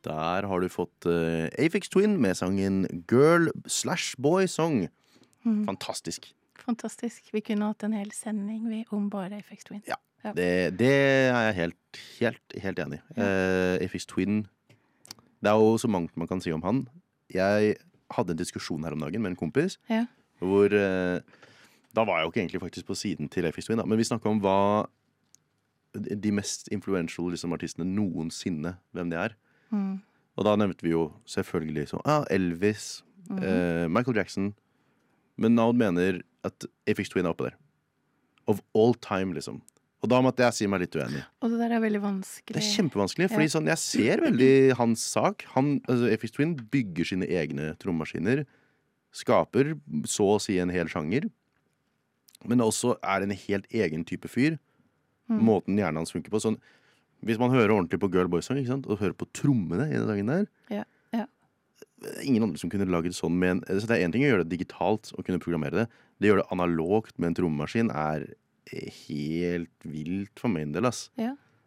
Der har du fått Aphex Twin med sangen Girl/Boy Song. Fantastisk. Fantastisk. Vi kunne hatt en hel sending om bare Aphex Twin. Ja, det er jeg helt enig i. Aphex Twin, det er jo så mangt man kan si om han. Jeg hadde en diskusjon her om dagen med en kompis, hvor da var jeg jo ikke egentlig faktisk på siden til Aphex Twin, da. Men vi snakket om hva de mest influential liksom, artistene noensinne, hvem de er. Og da nevnte vi jo selvfølgelig så, Elvis, Michael Jackson, men Naud mener at Aphex Twin er oppe der. Of all time, liksom. Og da måtte jeg si meg litt uenig. Og det der er veldig vanskelig. Det er kjempevanskelig, fordi sånn, jeg ser veldig hans sak. Aphex Twin bygger sine egne trommemaskiner, skaper så å si en hel sjanger, men også er en helt egen type fyr. Måten hjernen hans funker på. Sånn, hvis man hører ordentlig på Girl Boy Song, ikke sant? Og hører på trommene i den dagen der, ingen andre som kunne laget sånn med så det er en ting å gjøre det digitalt og kunne programmere det. Det gjør det analogt med en trommemaskin er helt vilt for min del, ass.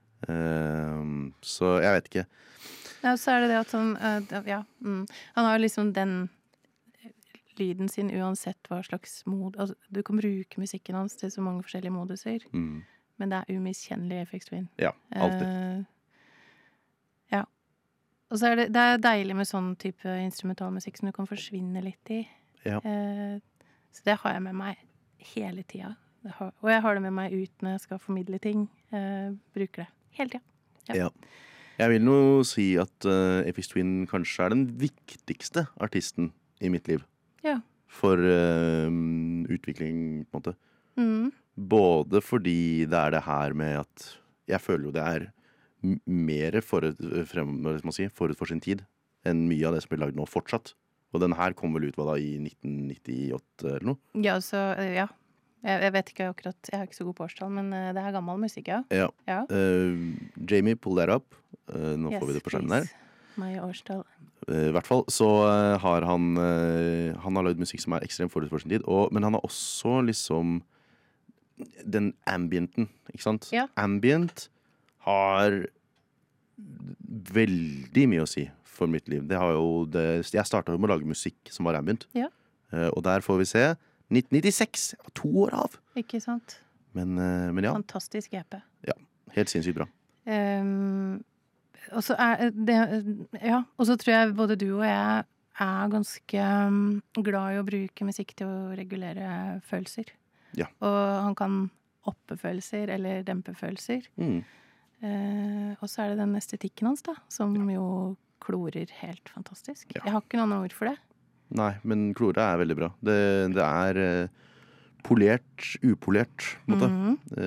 Så jeg vet ikke. Ja, så er det at han han har liksom den lyden sin uansett hva slags mod. Altså, du kan bruke musikken hans til så mange forskjellige moduser, men det er umiskjennelig Aphex Twin. Ja, alltid. Og så er det er deilig med sånn type instrumentalmusikk som du kan forsvinne litt i. Så det har jeg med meg hele tida. Og jeg har det med meg ut når jeg skal formidle ting. Bruker det hele tida. Ja. Jeg vil nå si at Aphex Twin kanskje er den viktigste artisten i mitt liv. For utvikling, på en måte. Både fordi det er det her med at jeg føler jo det er mer forut for sin tid enn mye av det som blir lagd nå fortsatt. Og den her kom vel ut i 1998 eller noe? Ja, så jeg vet ikke akkurat, jeg har ikke så god på årstall, men det er gammel musikk, Jamie, pull that up. Nå får vi det på skjermen her. Meg årstall. I hvert fall så har han har lagd musikk som er ekstremt forut for sin tid, men han har også liksom den ambienten, ikke sant? Ambient har veldig mye å si for mitt liv. Jeg startet jo med å lage musikk som var ambient. Og der får vi se 1996. Jeg var 2 år av. Ikke sant? Men ja. Fantastisk EP. Ja, helt sinnssykt bra. Og så og så tror jeg både du og jeg er ganske glad i å bruke musikk til å regulere følelser. Og han kan oppe følelser eller dempe følelser. Og så er det den estetikken hans da, som jo klorer helt fantastisk. Jeg har ikke noen ord for det. Nei, men klore er veldig bra. Det er polert, upolert, på en måte.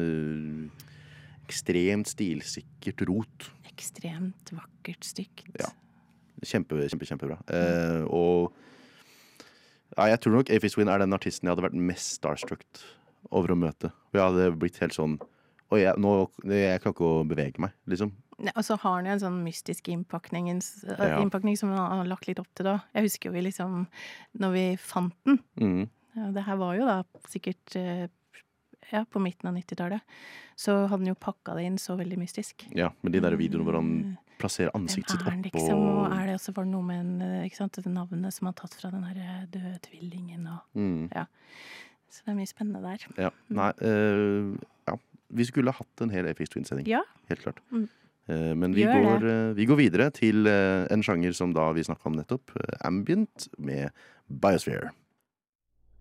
Ekstremt stilsikkert rot. Ekstremt vakkert stygt. Ja, kjempebra. Og jeg tror nok Aphex Twin er den artisten jeg hadde vært mest starstruck over å møte. Jeg hadde blitt helt sånn og jeg kan ikke bevege meg, liksom. Og så har han jo en sånn mystisk innpakning som han har lagt litt opp til da. Jeg husker jo vi liksom, når vi fant den, det her var jo da sikkert på midten av 90-tallet, så hadde han jo pakket det inn så veldig mystisk. Ja, med de der videoene hvor han plasserer ansiktet sitt opp. Liksom, og er det også var noe med ikke sant, det navnet som han har tatt fra den her døde tvillingen. Så det er mye spennende der. Ja, nei, vi skulle ha hatt en hel Aphex Twin-sending. Ja. Helt klart. Men vi går videre til en sjanger som da vi snakket om nettopp, Ambient med Biosphere.